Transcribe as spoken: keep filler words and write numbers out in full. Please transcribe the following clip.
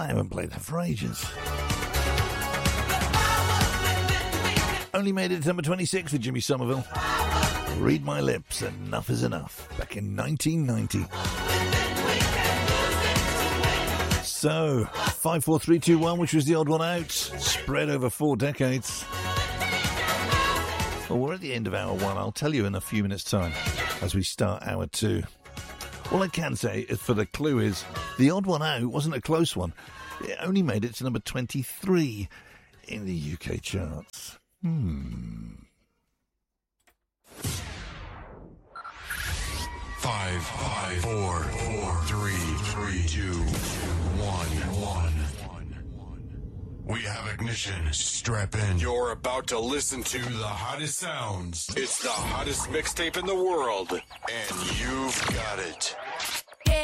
I haven't played that for ages. Only made it to number twenty-six with Jimmy Somerville. Read My Lips, Enough Is Enough, back in nineteen ninety. So, five, four, three, two, one, which was the odd one out, spread over four decades. Well, we're at the end of hour one. I'll tell you in a few minutes' time as we start hour two. All I can say is for the clue is the odd one out wasn't a close one. It only made it to number twenty-three in the U K charts. Hmm. Five, five, four, four, three, three, two, one, one. We have ignition. Strap in. You're about to listen to the hottest sounds. It's the hottest mixtape in the world, and you've got it.